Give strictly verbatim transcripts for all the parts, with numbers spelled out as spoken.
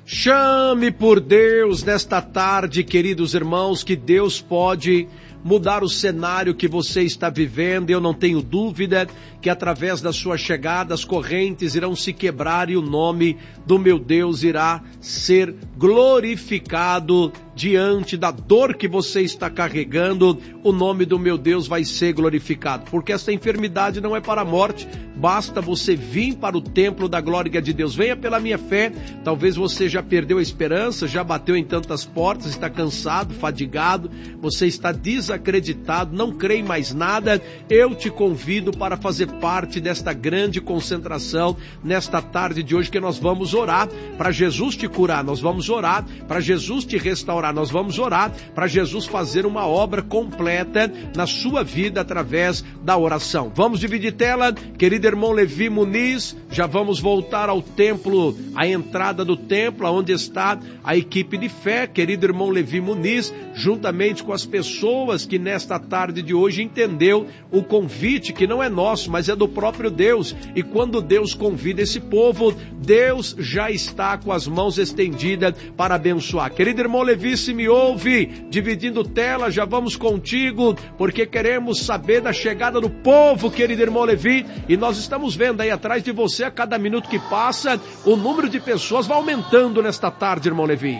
Chame por Deus nesta tarde, queridos irmãos, que Deus pode mudar o cenário que você está vivendo. Eu não tenho dúvida que através da sua chegada as correntes irão se quebrar e o nome do meu Deus irá ser glorificado diante da dor que você está carregando. O nome do meu Deus vai ser glorificado, porque essa enfermidade não é para a morte. Basta você vir para o templo da glória de Deus. Venha pela minha fé. Talvez você já perdeu a esperança, já bateu em tantas portas, está cansado, fadigado, você está desacreditado, não crê em mais nada. Eu te convido para fazer parte desta grande concentração nesta tarde de hoje, que nós vamos orar para Jesus te curar, nós vamos orar para Jesus te restaurar, nós vamos orar para Jesus fazer uma obra completa na sua vida através da oração. Vamos dividir tela, querido irmão Levi Muniz, já vamos voltar ao templo, à entrada do templo, onde está a equipe de fé, querido irmão Levi Muniz, juntamente com as pessoas que nesta tarde de hoje entendeu o convite, que não é nosso, mas é do próprio Deus. E quando Deus convida esse povo, Deus já está com as mãos estendidas para abençoar. Querido irmão Levi, se me ouve, dividindo tela, já vamos contigo, porque queremos saber da chegada do povo, querido irmão Levi, e nós estamos vendo aí atrás de você, a cada minuto que passa, o número de pessoas vai aumentando nesta tarde, irmão Levi.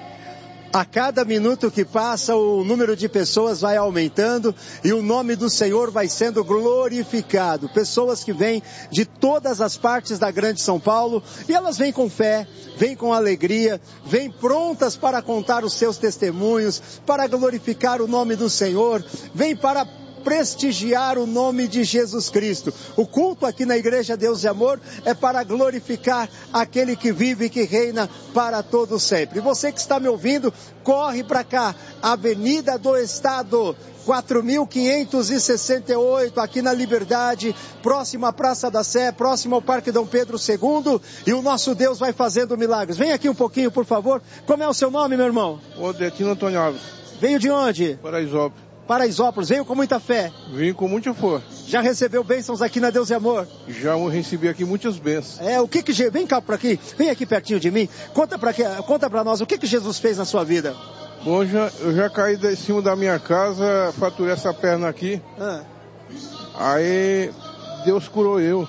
A cada minuto que passa, o número de pessoas vai aumentando e o nome do Senhor vai sendo glorificado. Pessoas que vêm de todas as partes da grande São Paulo, e elas vêm com fé, vêm com alegria, vêm prontas para contar os seus testemunhos, para glorificar o nome do Senhor, vêm para prestigiar o nome de Jesus Cristo. O culto aqui na Igreja Deus e Amor é para glorificar aquele que vive e que reina para todo sempre. E você que está me ouvindo, corre para cá, Avenida do Estado, quatro mil quinhentos e sessenta e oito, aqui na Liberdade, próximo à Praça da Sé, próximo ao Parque Dom Pedro segundo, e o nosso Deus vai fazendo milagres. Vem aqui um pouquinho, por favor. Como é o seu nome, meu irmão? Odetino Antônio Alves. Veio de onde? Paraisópolis. Paraisópolis, veio com muita fé? Vim com muita força. Já recebeu bênçãos aqui na Deus e Amor? Já recebi aqui muitas bênçãos. É, o que que... Vem cá para aqui, vem aqui pertinho de mim, conta para conta para nós, o que que Jesus fez na sua vida? Bom, já, eu já caí de cima da minha casa, faturei essa perna aqui. Ah. Aí Deus curou eu.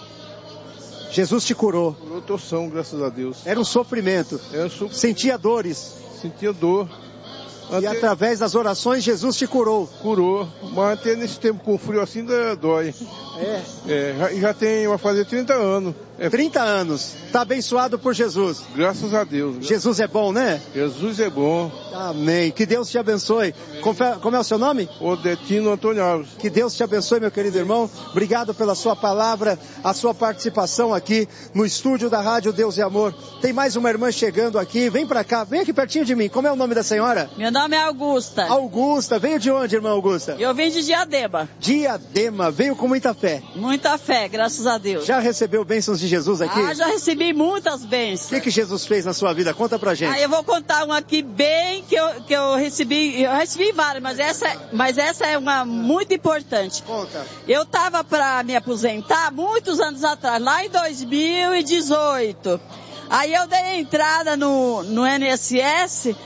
Jesus te curou? Curou torção, graças a Deus. Era um sofrimento? Era um so... Sentia dores? Sentia dor. E até... através das orações Jesus te curou? Curou, mas até nesse tempo com frio assim ainda dói. É? É, já, já tem, vai fazer trinta anos. É... trinta anos, está abençoado por Jesus? Graças a Deus. Jesus é bom, né? Jesus é bom. Amém, que Deus te abençoe. Como é o seu nome? Odetino Antônio Alves. Que Deus te abençoe, meu querido irmão. Obrigado pela sua palavra, a sua participação aqui no estúdio da Rádio Deus e Amor. Tem mais uma irmã chegando aqui, vem pra cá, vem aqui pertinho de mim. Como é o nome da senhora? Meu nome é Augusta. Augusta, veio de onde, irmã Augusta? Eu vim de Diadema. Diadema, veio com muita fé. Muita fé, graças a Deus. Já recebeu bênçãos de Jesus aqui? Ah, já recebi muitas bênçãos. O que que Jesus fez na sua vida? Conta pra gente. Ah, eu vou contar uma aqui bem que eu, que eu recebi, eu recebi várias, mas essa, mas essa é uma muito importante. Conta. Eu tava para me aposentar muitos anos atrás, lá em dois mil e dezoito. Aí eu dei entrada no, no N S S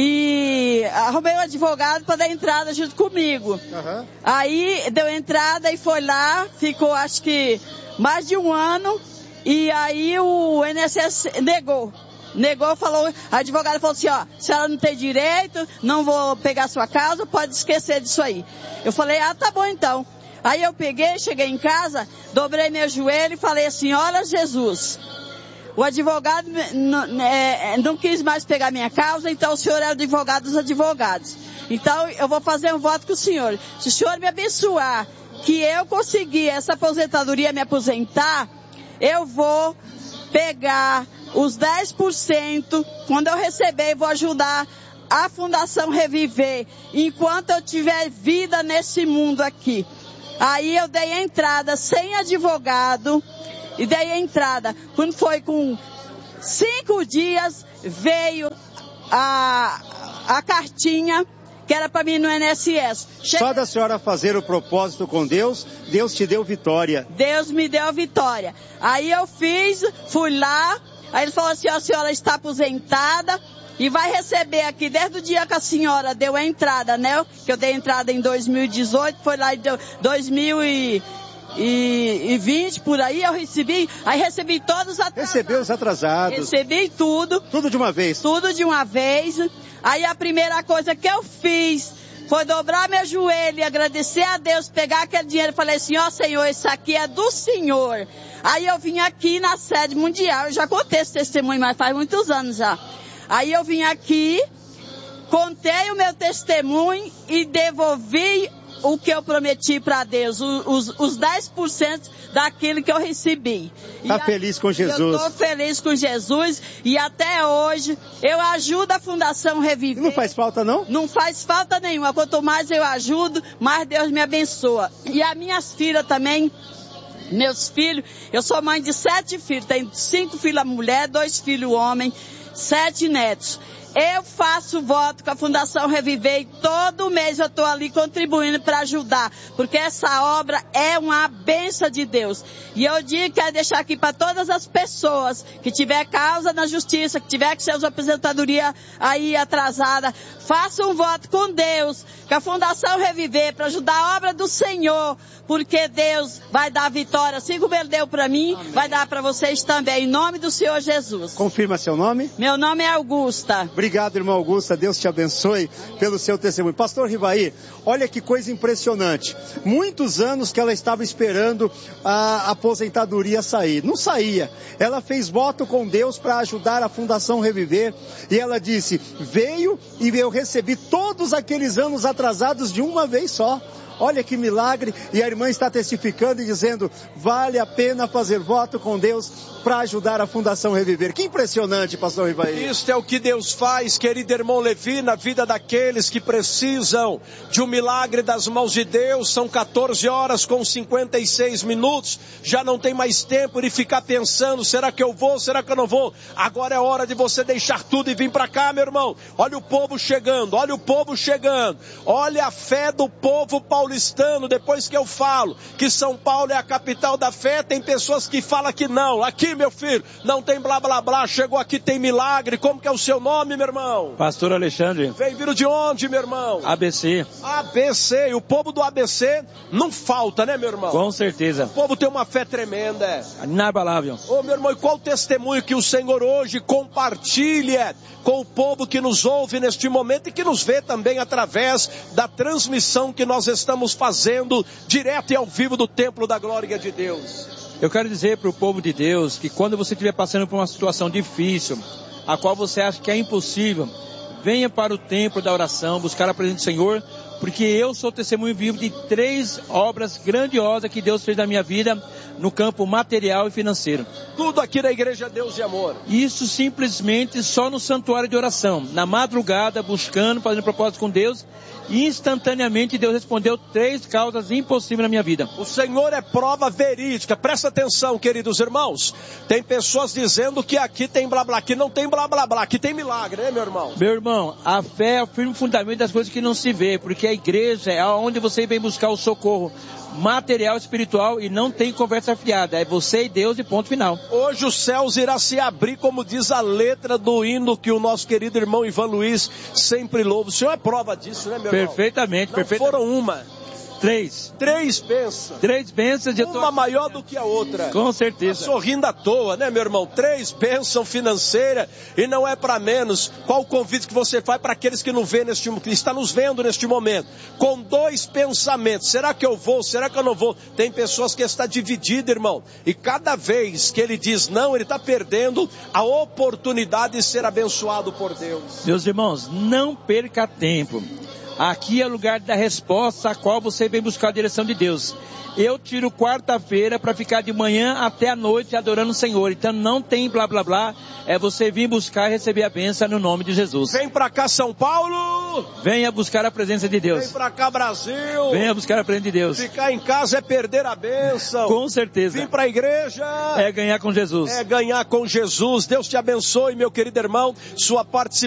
e arrumei um advogado para dar entrada junto comigo. Uhum. Aí deu entrada e foi lá, ficou acho que mais de um ano, e aí o N S S negou. Negou, falou, a advogada falou assim, ó, a senhora não tem direito, não vou pegar sua causa, pode esquecer disso aí. Eu falei, ah, tá bom então. Aí eu peguei, cheguei em casa, dobrei meu joelho e falei assim, olha Jesus, o advogado não, é, não quis mais pegar minha causa, então o senhor é o advogado dos advogados. Então eu vou fazer um voto com o senhor. Se o senhor me abençoar, que eu conseguir essa aposentadoria, me aposentar, eu vou pegar os dez por cento, quando eu receber, vou ajudar a Fundação Reviver, enquanto eu tiver vida nesse mundo aqui. Aí eu dei a entrada sem advogado, e dei a entrada. Quando foi com cinco dias, veio a, a cartinha, que era para mim no N S S. Cheguei... Só da senhora fazer o propósito com Deus, Deus te deu vitória. Deus me deu vitória. Aí eu fiz, fui lá, Aí ele falou assim, ó, a senhora está aposentada e vai receber aqui, desde o dia que a senhora deu a entrada, né? Que eu dei entrada em dois mil e dezoito, foi lá em dois mil e vinte, por aí, eu recebi, aí recebi todos os atrasados. Recebeu os atrasados. Recebi tudo. Tudo de uma vez. Tudo de uma vez. Aí a primeira coisa que eu fiz foi dobrar meu joelho e agradecer a Deus, pegar aquele dinheiro e falei assim, ó Senhor, isso aqui é do Senhor. Aí eu vim aqui na sede mundial, eu já contei esse testemunho, mas faz muitos anos já. Aí eu vim aqui, contei o meu testemunho e devolvi o que eu prometi para Deus, os, os dez por cento daquilo que eu recebi. Está feliz com Jesus? Eu estou feliz com Jesus e até hoje eu ajudo a Fundação Reviver. Não faz falta não? Não faz falta nenhuma. Quanto mais eu ajudo, mais Deus me abençoa. E as minhas filhas também, meus filhos, eu sou mãe de sete filhos, tenho cinco filhas mulher, dois filhos homem, sete netos. Eu faço voto com a Fundação Reviver e todo mês eu estou ali contribuindo para ajudar, porque essa obra é uma bênção de Deus. E eu digo, quero deixar aqui para todas as pessoas que tiver causa na justiça, que tiver que ser uma aposentadoria aí atrasada, faça um voto com Deus, com a Fundação Reviver, para ajudar a obra do Senhor, porque Deus vai dar vitória, assim como Ele deu para mim, amém, vai dar para vocês também, em nome do Senhor Jesus. Confirma seu nome? Meu nome é Augusta. Obrigado, irmã Augusta, Deus te abençoe pelo seu testemunho. Pastor Rivaí, olha que coisa impressionante. Muitos anos que ela estava esperando a aposentadoria sair. Não saía. Ela fez voto com Deus para ajudar a Fundação Reviver e ela disse, veio e eu recebi todos aqueles anos atrasados de uma vez só. Olha que milagre, e a irmã está testificando e dizendo, vale a pena fazer voto com Deus para ajudar a Fundação Reviver. Que impressionante, pastor Rivaí. Isto é o que Deus faz, querido irmão Levi, na vida daqueles que precisam de um milagre das mãos de Deus. São quatorze horas com cinquenta e seis minutos, já não tem mais tempo de ficar pensando, será que eu vou, será que eu não vou? Agora é hora de você deixar tudo e vir para cá, meu irmão. Olha o povo chegando, olha o povo chegando, olha a fé do povo paulistano. Depois que eu falo que São Paulo é a capital da fé, tem pessoas que falam que não. Aqui, meu filho, não tem blá blá blá, chegou aqui, tem milagre. Como que é o seu nome, meu irmão? Pastor Alexandre. Vem vindo de onde, meu irmão? A B C. A B C, e o povo do A B C não falta, né, meu irmão? Com certeza. O povo tem uma fé tremenda. Inabalável. Ô, meu irmão, e qual o testemunho que o Senhor hoje compartilha com o povo que nos ouve neste momento e que nos vê também através da transmissão que nós estamos fazendo direto e ao vivo do Templo da Glória de Deus? Eu quero dizer para o povo de Deus que quando você estiver passando por uma situação difícil, a qual você acha que é impossível, venha para o templo da oração, buscar a presença do Senhor, porque eu sou testemunho vivo de três obras grandiosas que Deus fez na minha vida no campo material e financeiro. Tudo aqui na Igreja Deus e Amor. Isso simplesmente só no santuário de oração, na madrugada, buscando, fazendo propósito com Deus. E instantaneamente Deus respondeu três causas impossíveis na minha vida. O Senhor é prova verídica. Presta atenção, queridos irmãos. Tem pessoas dizendo que aqui tem blá blá, que não tem blá blá blá, que tem milagre, né, meu irmão? Meu irmão, a fé é o firme fundamento das coisas que não se vê, porque a igreja é onde você vem buscar o socorro material, espiritual, e não tem conversa fiada. É você e Deus e ponto final. Hoje os céus irá se abrir, como diz a letra do hino que o nosso querido irmão Ivan Luiz sempre louva. O Senhor é prova disso, né, meu irmão? Perfeitamente, não perfeitamente. Foram uma. Três. Três bênçãos. Três bênçãos de Uma tô... maior do que a outra. Com certeza. Tá sorrindo à toa, né, meu irmão? Três bênçãos financeiras e não é para menos. Qual o convite que você faz para aqueles que não vê neste, que está nos vendo neste momento? Com dois pensamentos. Será que eu vou? Será que eu não vou? Tem pessoas que está dividida, irmão. E cada vez que ele diz não, ele está perdendo a oportunidade de ser abençoado por Deus. Meus irmãos, não perca tempo. Aqui é o lugar da resposta a qual você vem buscar a direção de Deus. Eu tiro quarta-feira para ficar de manhã até a noite adorando o Senhor. Então não tem blá blá blá. É você vir buscar e receber a bênção no nome de Jesus. Vem para cá, São Paulo. Venha buscar a presença de Deus. Vem para cá, Brasil. Venha buscar a presença de Deus. Ficar em casa é perder a bênção. Com certeza. Vir para a igreja é ganhar com Jesus. É ganhar com Jesus. Deus te abençoe, meu querido irmão. Sua participação